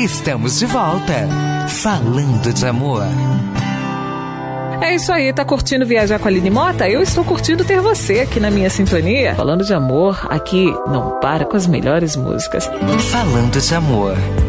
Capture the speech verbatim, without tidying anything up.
Estamos de volta, falando de amor. É isso aí, tá curtindo viajar com a Aline Mota? Eu estou curtindo ter você aqui na minha sintonia. Falando de amor, aqui não para com as melhores músicas. Falando de amor.